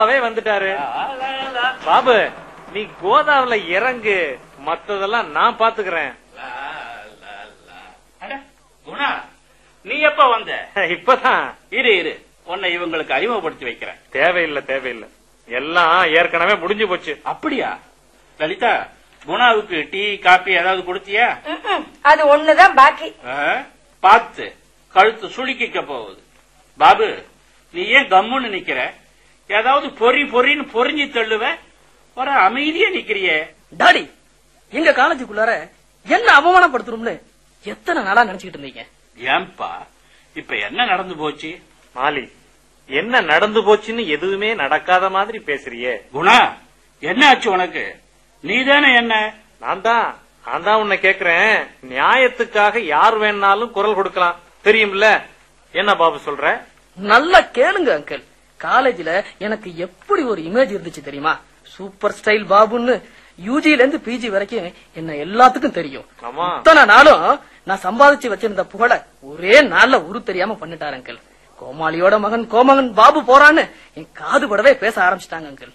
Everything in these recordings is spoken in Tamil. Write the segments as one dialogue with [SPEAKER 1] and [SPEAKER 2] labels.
[SPEAKER 1] வந்துட்டாரு. பாபு, நீ கோதாவில இறங்கு, மத்ததெல்லாம் நான் பாத்துக்கிறேன்.
[SPEAKER 2] குணா, நீ எப்ப வந்த?
[SPEAKER 1] இப்பதான்.
[SPEAKER 2] இரு உன்னை இவங்களுக்கு அறிமுகப்படுத்தி வைக்கிறேன்.
[SPEAKER 1] தேவையில்லை, எல்லாம் ஏற்கனவே முடிஞ்சு போச்சு.
[SPEAKER 2] அப்படியா? லலிதா, குணாவுக்கு டீ காபி ஏதாவது கொடுத்தியா?
[SPEAKER 3] அது ஒண்ணுதான் பாக்கி.
[SPEAKER 2] பார்த்து கழுத்து சுளுக்கிக்க போகுது. பாபு, நீ ஏன் கம்முன்னு நிக்கிற? ஏதாவது பொறின்னு பொறிஞ்சு தள்ளுவ, ஒரு அமைதியா நிக்கிறியே.
[SPEAKER 4] டாடி, எங்க காலேஜுக்குள்ளார என்ன அவமானப்படுத்துறோம்னு எத்தனை நாளா நினைச்சுக்கிட்டு இருந்தீங்க?
[SPEAKER 2] ஏன்பா, இப்ப என்ன நடந்து போச்சு?
[SPEAKER 1] மாலி, என்ன நடந்து போச்சுன்னு எதுவுமே நடக்காத மாதிரி பேசுறியே.
[SPEAKER 2] குணா, என்ன ஆச்சு உனக்கு? நீதானே என்ன?
[SPEAKER 1] நான் தான் உன்னை கேக்குறேன். நியாயத்துக்காக யார் வேணாலும் குரல் கொடுக்கலாம், தெரியும்ல? என்ன பாபு சொல்ற?
[SPEAKER 4] நல்லா கேளுங்க அங்கிள். காலேஜ்ல எனக்கு எப்படி ஒரு இமேஜ் இருந்துச்சு தெரியுமா? Super style பாபுன்னு. யூஜில இருந்து பிஜி வரைக்கும் என்ன எல்லாத்துக்கும் தெரியும். இத்தனை நாளும் நான் சம்பாதிச்சு வச்சிருந்த புகழ ஒரே நாள்ல உரு தெரியாம பண்ணிட்டாரு அங்கிள். கோமாளியோட மகன் கோமகன் பாபு போறான்னு என் காது படவே பேச ஆரம்பிச்சிட்டாங்க அங்கிள்.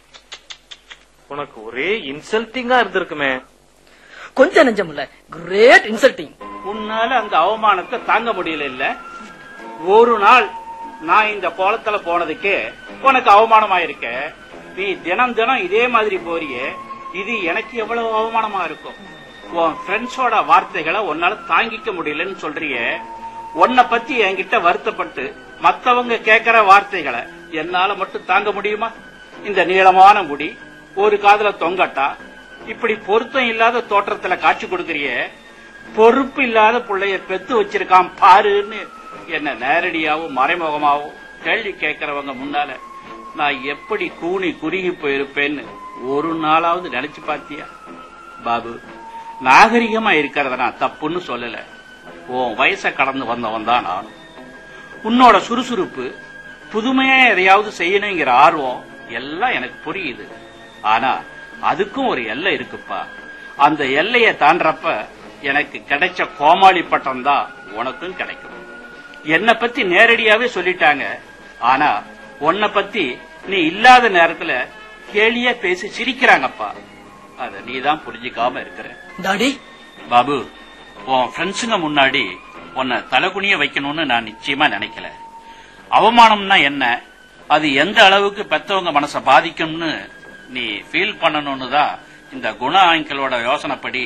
[SPEAKER 1] உனக்கு ஒரே இன்சல்ட்டிங்கா இருந்திருக்குமே.
[SPEAKER 4] கொஞ்சம் நெஞ்சம் இல்ல, கிரேட் இன்சல்ட்டிங்.
[SPEAKER 2] உன்னால அந்த அவமானத்தை தாங்க முடியல. இல்ல, ஒரு நாள் நான் இந்த கோலத்துல போனதுக்கே உனக்கு அவமானமாயிருக்க. நீ தினம் இதே மாதிரி போறியே, இது எனக்கு எவ்வளவு அவமானமா இருக்கும். உன் ஃப்ரெண்ட்ஸோட வார்த்தைகளை உன்னால தாங்கிக்க முடியலன்னு சொல்றிய. உன்னை பத்தி என்கிட்ட வருத்தப்பட்டு மத்தவங்க கேட்கிற வார்த்தைகளை என்னால மட்டும் தாங்க முடியுமா? இந்த நீளமான முடி, ஒரு காதுல தொங்கட்டா, இப்படி பொருத்தம் இல்லாத தோற்றத்துல காட்சி கொடுக்கறிய. பொறுப்பு இல்லாத பிள்ளைய பெத்து வச்சிருக்கான் பாருன்னு என்ன நேரடியாவும் மறைமுகமாவும் கேள்வி கேட்கறவங்க முன்னால நான் எப்படி கூனி குறுகி போயிருப்பேன்னு ஒரு நாளாவது நினைச்சு பாத்தியா? பாபு, நாகரிகமா இருக்கிறத நான் தப்புன்னு சொல்லல. உன் வயசை கடந்து வந்தவன் தான் நான். உன்னோட சுறுசுறுப்பு, புதுமையா எதையாவது செய்யணுங்கிற ஆர்வம் எல்லாம் எனக்கு புரியுது. ஆனா அதுக்கும் ஒரு எல்லை இருக்குப்பா. அந்த எல்லையை தாண்டறப்ப எனக்கு கிடைச்ச கோமாளி பட்டம் தான் உனக்கும் கிடைக்கும். என்னை பத்தி நேரடியாவே சொல்லிட்டாங்க. ஆனா உன்னை பத்தி நீ இல்லாத நேரத்துல கேலியா பேசி சிரிக்கிறாங்கப்பா. அத நீதான் புரிஞ்சுக்காம இருக்கிற.
[SPEAKER 4] டாடி,
[SPEAKER 2] பாபு, உன் ஃப்ரெண்ட்ஸுங்க முன்னாடி உன்னை தலைகுனிய வைக்கணும்னு நான் நிச்சயமா நினைக்கல. அவமானம்னா என்ன, அது எந்த அளவுக்கு பெத்தவங்க மனசை பாதிக்கும்னு நீ ஃபீல் பண்ணணும்னு தான் இந்த குண ஆங்கிளோட யோசனைப்படி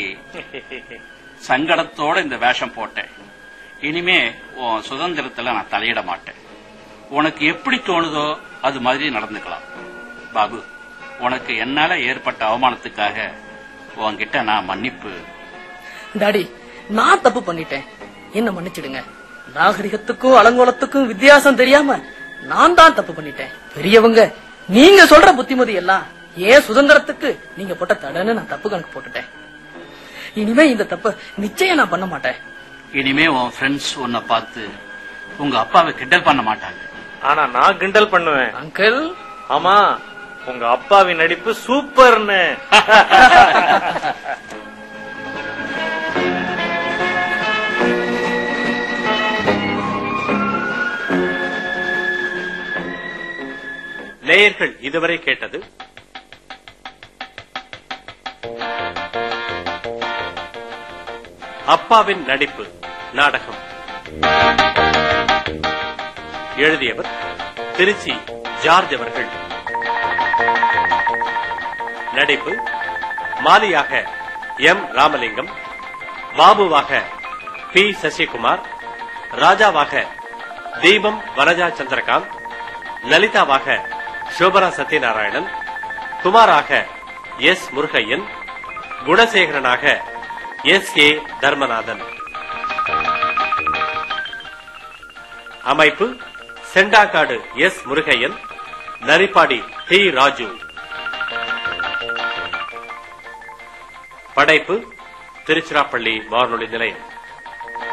[SPEAKER 2] சங்கடத்தோட இந்த வேஷம் போட்டேன். இனிமே உன் சுதந்திரத்துல நான் தலையிட மாட்டேன். உனக்கு எப்படி தோணுதோ அது மாதிரி நடந்துக்கலாம். பாபு, உனக்கு என்னால ஏற்பட்ட அவமானத்துக்காக உன்கிட்ட நான் மன்னிப்பு.
[SPEAKER 4] டாடி, நான் தப்பு பண்ணிட்டேன், என்ன மன்னிச்சிடுங்க. நாகரிகத்துக்கும் அலங்கோலத்துக்கும் வித்தியாசம் தெரியாம நான் தான் தப்பு பண்ணிட்டேன். பெரியவங்க நீங்க சொல்ற புத்திமதி எல்லாம் ஏன் சுதந்திரத்துக்கு நீங்க போட்ட தடன்னு நான் தப்பு கணக்கு போட்டுட்டேன். இனிமே இந்த தப்ப நிச்சயம் நான் பண்ண மாட்டேன்.
[SPEAKER 2] இனிமே உன் ஃப்ரெண்ட்ஸ் உன்னை பார்த்து உங்க அப்பாவை கிண்டல் பண்ண மாட்டாங்க.
[SPEAKER 1] ஆனா நான் கிண்டல் பண்ணுவேன்
[SPEAKER 4] அங்கிள்.
[SPEAKER 1] ஆமா, உங்க அப்பாவின் நடிப்பு சூப்பர்னு.
[SPEAKER 5] நேயர்கள் இதுவரை கேட்டது அப்பாவின் நடிப்பு நாடகம். எழுதியவர் திருச்சி ஜார்ஜ் அவர்கள். நடிப்பு: மாலியாக எம் ராமலிங்கம், பாபுவாக பி சசிகுமார், ராஜாவாக தீபம் Vanaja Chandrakant, லலிதாவாக சோபரா Sathyanarayanan, குமாராக S Murugaiyan, குணசேகரனாக S A Dharmanathan. அமைப்பு: செண்டாக்காடு எஸ் முருகையன், நரிப்பாடி டி ராஜு. படைப்பு: திருச்சிராப்பள்ளி வானொலி நிலையம்.